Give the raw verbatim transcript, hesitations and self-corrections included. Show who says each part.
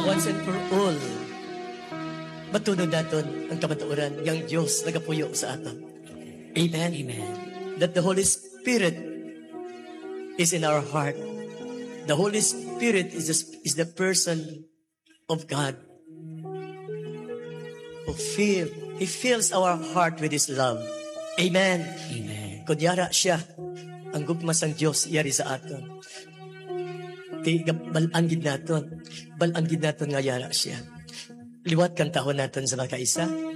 Speaker 1: once and for all, matunod natin ang kamatuoran ng Diyos nagapuyo sa aton. Amen.
Speaker 2: Amen.
Speaker 1: That the Holy Spirit is in our heart. The Holy Spirit is the, is the person of God who feel, He fills our heart with His love. Amen.
Speaker 2: Amen.
Speaker 1: Kunyara siya, ang gugmas ng Diyos, yari sa aton. Kaya balanggid naton, balanggid naton nga yara siya. Liwat kang tahon naton sa mga kaisa.